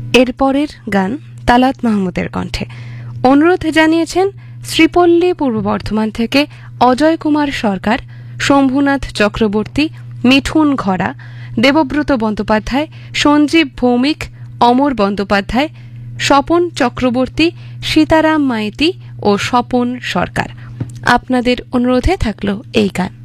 এরপরের গান তালাত মাহমুদের কণ্ঠে। অনুরোধ জানিয়েছেন শ্রীপল্লী পূর্ব বর্ধমান থেকে অজয় কুমার সরকার, শম্ভুনাথ চক্রবর্তী, মিঠুন ঘরা, দেবব্রত বন্দ্যোপাধ্যায়, সঞ্জীব ভৌমিক, অমর বন্দ্যোপাধ্যায়, স্বপন চক্রবর্তী, সীতারাম মাইতি ও স্বপন সরকার। আপনাদের অনুরোধে থাকলো এই গান।